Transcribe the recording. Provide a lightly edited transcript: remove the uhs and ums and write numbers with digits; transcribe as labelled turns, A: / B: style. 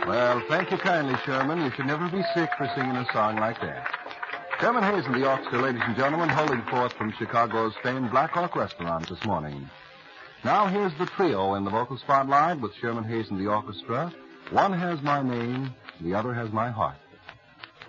A: Well, thank you kindly, Sherman. You should never be sick for singing a song like that. Sherman Hayes and the Orchestra, ladies and gentlemen, holding forth from Chicago's famed Black Hawk Restaurant this morning. Now here's the trio in the vocal spotlight with Sherman Hayes and the Orchestra. One has my name, the other has my heart.